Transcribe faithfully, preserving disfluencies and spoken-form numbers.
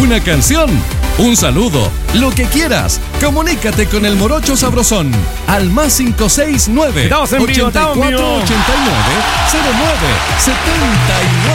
una canción, un saludo, lo que quieras. Comunícate con el Morocho Sabrosón al más cinco seis nueve, Estamos en vivo, ochenta y cuatro, estamos en vivo. ochenta y nueve, cero nueve, setenta y nueve.